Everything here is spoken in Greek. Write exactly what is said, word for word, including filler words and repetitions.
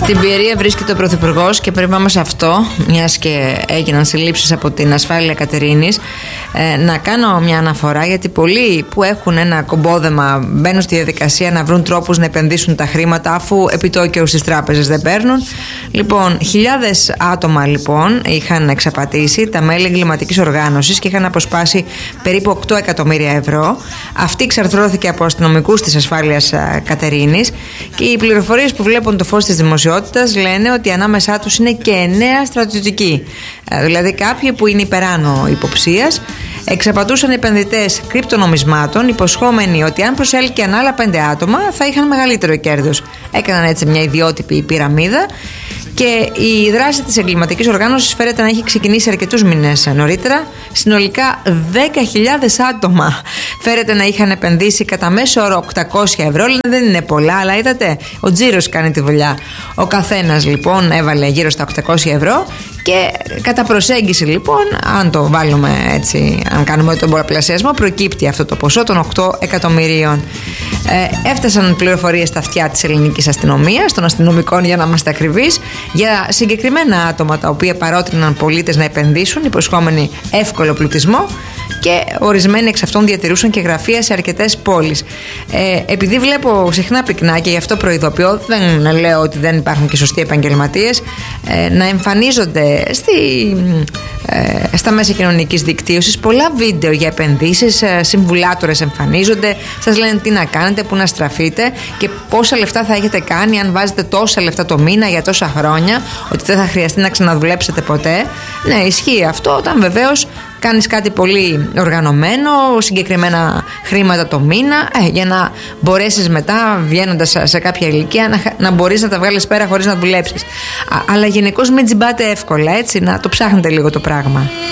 Στην Πιερία βρίσκεται ο Πρωθυπουργός και πριν πάμε σε αυτό, μιας και έγιναν συλλήψεις από την ασφάλεια Κατερίνης, ε, να κάνω μια αναφορά, γιατί πολλοί που έχουν ένα κομπόδεμα μπαίνουν στη διαδικασία να βρουν τρόπους να επενδύσουν τα χρήματα, αφού επιτόκιο στις τράπεζες δεν παίρνουν. Λοιπόν, χιλιάδες άτομα λοιπόν είχαν εξαπατήσει τα μέλη εγκληματικής οργάνωσης και είχαν αποσπάσει περίπου οκτώ εκατομμύρια ευρώ. Αυτή εξαρθρώθηκε από αστυνομικούς της ασφάλειας Κατερίνης και οι πληροφορίες που βλέπουν το φως της δημοσιότητας λένε ότι ανάμεσά τους είναι και εννέα στρατιωτικοί. Δηλαδή κάποιοι που είναι υπεράνω υποψίας εξαπατούσαν επενδυτές κρυπτονομισμάτων, υποσχόμενοι ότι αν προσέλκυαν άλλα πέντε άτομα θα είχαν μεγαλύτερο κέρδος. Έκαναν έτσι μια ιδιότυπη πυραμίδα. Και η δράση της εγκληματικής οργάνωσης φέρεται να έχει ξεκινήσει αρκετούς μήνες νωρίτερα. Συνολικά δέκα χιλιάδες άτομα φέρεται να είχαν επενδύσει κατά μέσο όρο οκτακόσια ευρώ. Δεν είναι πολλά, αλλά είδατε, ο τζίρος κάνει τη δουλειά. Ο καθένας λοιπόν έβαλε γύρω στα οκτακόσια ευρώ και κατά προσέγγιση λοιπόν, αν το βάλουμε έτσι, αν κάνουμε τον πολλαπλασιασμό, προκύπτει αυτό το ποσό των οκτώ εκατομμυρίων. Ε, έφτασαν πληροφορίες στα αυτιά της ελληνικής αστυνομίας, των αστυνομικών για να είμαστε ακριβείς, για συγκεκριμένα άτομα τα οποία παρότριναν πολίτες να επενδύσουν, υποσχόμενοι εύκολο πλουτισμό, και ορισμένοι εξ αυτών διατηρούσαν και γραφεία σε αρκετές πόλεις. Ε, επειδή βλέπω συχνά πυκνά και γι' αυτό προειδοποιώ, δεν λέω ότι δεν υπάρχουν και σωστοί επαγγελματίες, ε, να εμφανίζονται στη, ε, στα μέσα κοινωνικής δικτύωσης πολλά βίντεο για επενδύσεις, ε, συμβουλάτορες εμφανίζονται, σας λένε τι να κάνετε, πού να στραφείτε και πόσα λεφτά θα έχετε κάνει αν βάζετε τόσα λεφτά το μήνα για τόσα χρόνια, ότι δεν θα χρειαστεί να ξαναδουλέψετε ποτέ. Ναι, ισχύει αυτό όταν βεβαίως κάνεις κάτι πολύ οργανωμένο, συγκεκριμένα χρήματα το μήνα, ε, για να μπορέσεις μετά, βγαίνοντας σε κάποια ηλικία, να, να μπορείς να τα βγάλεις πέρα χωρίς να δουλέψεις. Α, αλλά γενικώς μην τζιμπάτε εύκολα, έτσι, να το ψάχνετε λίγο το πράγμα.